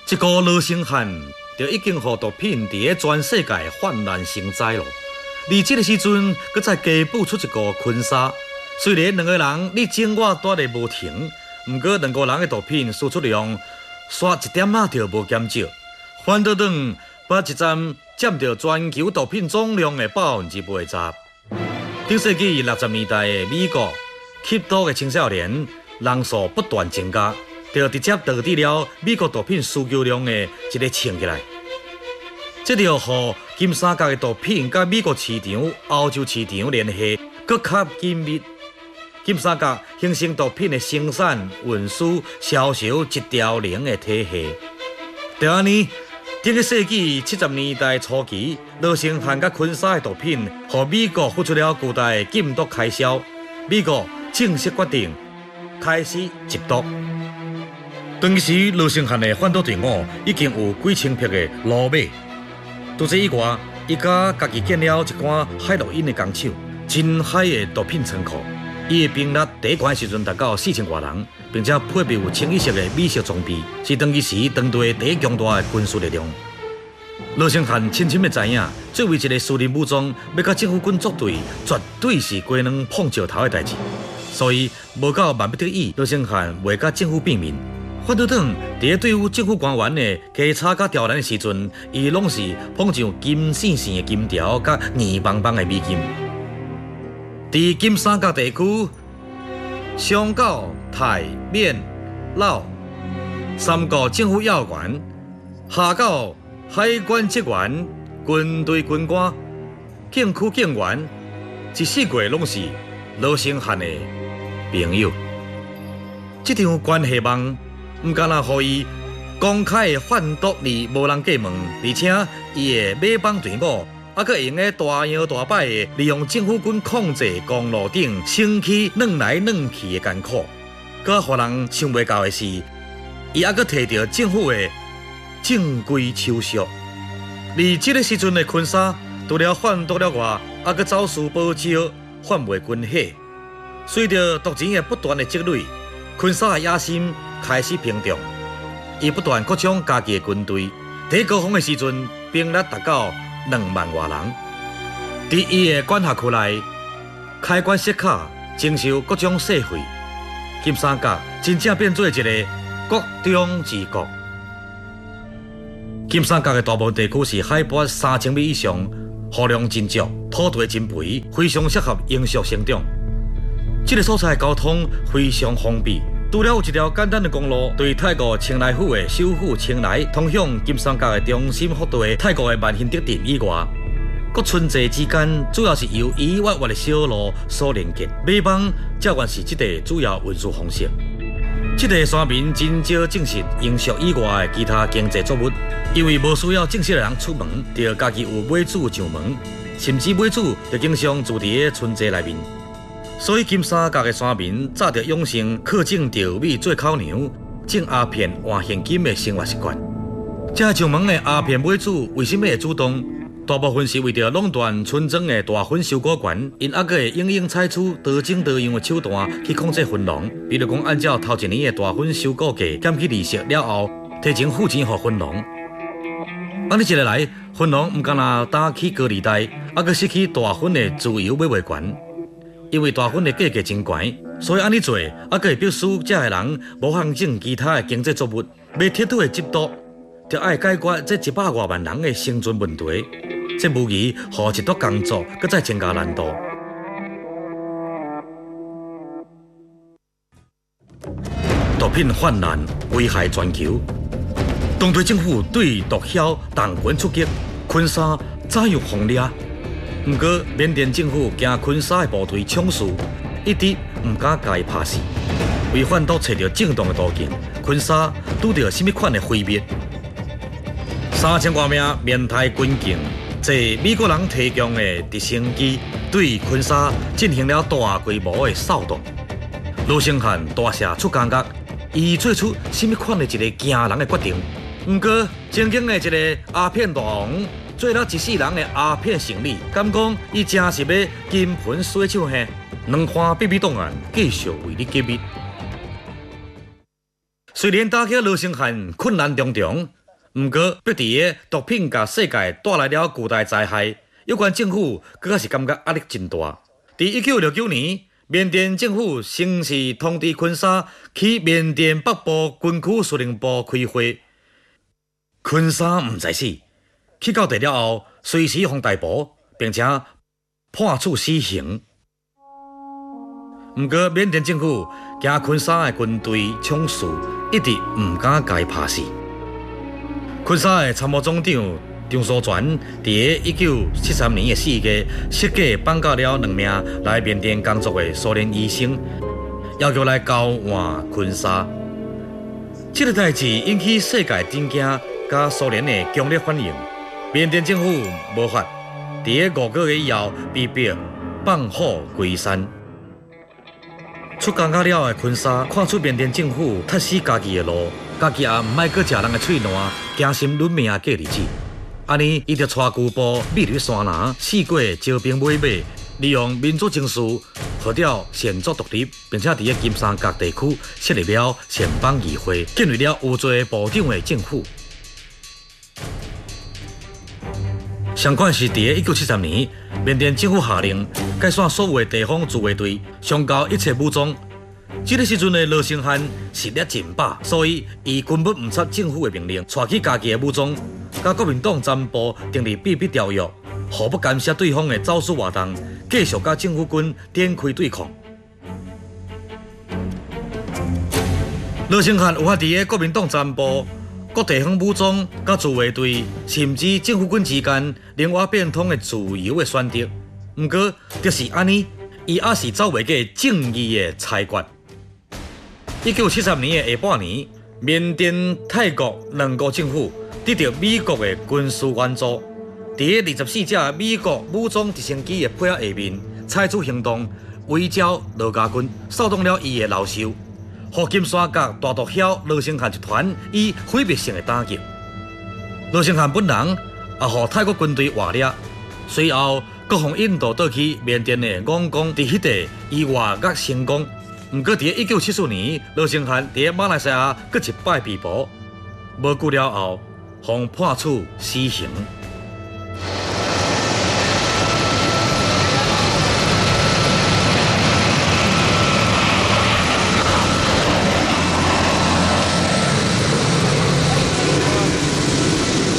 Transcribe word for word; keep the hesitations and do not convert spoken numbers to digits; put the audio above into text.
这个罗生汉就已经让毒品伫个全世界泛滥成灾咯。而这个时阵，搁再加补出一个坤沙。虽然两个人你争我夺的无停，不过两个人的毒品输出量刷一点仔就无减少，反倒等把一站占到全球毒品总量的百分之八十。顶世纪六十年代的美国吸毒的青少年人数不断增加，就直接导致了美国毒品需求量的一个冲起来。这就和金三角的毒品甲美国市场、欧洲市场联系更加紧密。金三角形成毒品的生产、运输、销售一条龙的体系。就安尼，顶个世纪七十年代初期，罗生汉甲昆沙的毒品，和美国付出了巨大的禁毒开销。美国正式决定开始缉毒。当时罗生汉的贩毒队伍已经有几千匹的骡马。除此以外，伊甲家己建了一间海洛因的工厂，真海的毒品仓库。伊的兵力第一关时阵达到四千多人，并且配备有清一色的美式装备，是当其时当地第一强大的军事力量。罗生汉深深的知影，作为一个私人武装，要甲政府军作对，绝对是鸡卵碰石头的代志。所以，无到万不得已，罗生汉未甲政府变面。反倒等伫个对付政府官员的稽查甲刁难的时阵，伊拢是捧上金闪闪的金条甲硬邦邦的美金。伫金三角地区，上到泰、缅、老三个政府要员，下到海关职员、军队军官、警区警员，一世过拢是罗生汉的朋友。这场关系网毋敢若互伊公开的贩毒而无人过问，而且伊的马帮队伍。还佫用个大摇大摆的，利用政府军控制公路顶升起软来软去的艰苦。佮互人想袂到的是，伊还佫摕到政府的正规手续。而这个时阵的昆沙，除了贩毒了外，还佫走私宝石、贩卖军火。随着毒钱的不断的积累，昆沙的野心开始膨胀。伊不断扩张家己的军队。第一高峰的时阵，兵力达到两万多人，伫伊的管辖区内开关设卡，征收各种税费。金三角真正变做一个国中之国。金三角的大部分地区是海拔三千米以上，雨量真足，土地真肥，非常适合营畜生长。这个所在的交通非常方便。除了有一条简单的公路，对泰国清莱府的首府清莱通向金三角的中心腹地泰国的万兴德镇以外，各村寨之间主要是由伊弯弯的小路所连接。马帮则原是这地主要运输方式。这地山民真少种植营畜以外的其他经济作物，因为无需要正式的人出门，就家己有马主上门，甚至马主就经常住伫村寨内面。所以金三角的山民早就养成靠种稻米做口粮、种鸦片换现金的生活习惯。这上门的鸦片买主为什么会主动？大部分是为着垄断村庄的大分收购权，因还佫会应用采取多种多样的手段去控制分农。比如讲，按照头一年的大分收购价减去利息了后，提前付钱给分农。安尼一个来，分农唔敢若打起高利贷，还佫失去大分的自由买卖权。因为大分的价格真悬，所以安尼做，还佫会迫使这个人无法种其他的经济作物，要铁腿的缉毒，就要解决这一百多万人的生存问题。这无疑和缉毒工作搁再增加难度。毒品泛滥，危害全球。当地政府对毒枭动拳出击，昆沙早有防掠。不过，缅甸政府惊昆沙的部队抢事，一直唔敢甲伊拍死。为贩毒找到正当的途径，昆沙拄到什么款的毁灭？三千多名缅泰军警坐美国人提供的直升机，对昆沙进行了大规模的扫荡。罗生汉大赦出感觉，伊做出什么款的一个惊人的决定？不过，曾经的一个鸦片大王。做了一世人的鸦片胜利，敢讲伊真是要金盆洗手嘿？两番秘密档案继续为你揭秘。虽虽然打击罗生汉困难重重，不过迫伫个毒品甲世界带来了巨大灾害，有关政府更加是感觉压力真大。伫一九六九年，缅甸政府先是通知昆沙去缅甸北部军区司令部开会，昆沙唔知死，去到地了后，随时互逮捕，并且判处死刑。不过缅甸政府惊昆沙的军队冲刺，一直唔敢甲伊拍死。昆沙的参谋总长张书全伫一九七三年的四月，设计绑架了两名来缅甸工作的苏联医生，要求来交换昆沙。这个代志引起世界震惊，甲苏联的强烈反应。缅甸政府无法伫个五个月以后被迫放虎归山。出监狱了的昆沙看出缅甸政府踢死家己的路，家己也唔爱搁食人的喙烂，惊心抡命过日子。安尼，伊就带旧部秘入山林，四过招兵买马，利用民主情绪，号召先做独立，并且伫个金三角地区设立了前邦议会，建立了有罪部长的政府。相款是伫个一九七三年，缅甸政府下令解散所有的地方自卫队，上交一切武装。这个时阵的罗生汉实力真饱，所以伊根本唔插政府的命令，带起家己的武装，甲国民党战部订立秘密条约，互不干涉对方的走私活动，继续甲政府军展开对抗。罗生汉有法伫个国民党战部、各地方武装、甲自卫队，甚至政府军之间灵活变通的自由的选择。不过，就是安尼，伊也是走袂过正义的裁决。一九七三年的下半年，缅甸泰国两国政府得到美国的军事援助，伫个二十四架美国武装直升机的配合下面，采取行动，围剿罗家军，扫动了伊的老巢，互金三角大毒枭罗生汉集团以毁灭性的打击。罗生汉本人也互泰国军队活掠，随后各方引渡倒去缅甸的仰光，伫迄地伊活跃成功。不过，伫一九七四年，罗生汉伫马来西亚搁一摆被捕，无久了后，互判处死刑。